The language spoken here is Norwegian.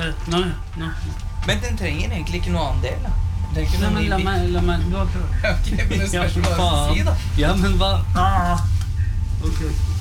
Nå. Men den trenger egentlig ikke noe annen del, da. Nei, men la meg, du har prøvd. Ok, men det spørs hva du skal si, da. Ja, men hva? Ok.